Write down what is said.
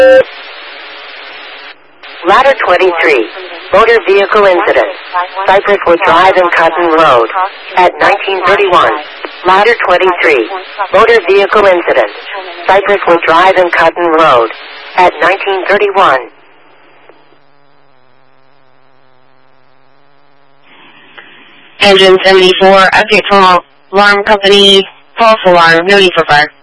Ladder 23, motor vehicle incident. Cypresswood Drive and Cotton Road at 1931. Ladder 23, motor vehicle incident. Cypresswood Drive and Cotton Road at 1931. Engine 74, update from alarm company, false alarm, no need for fire.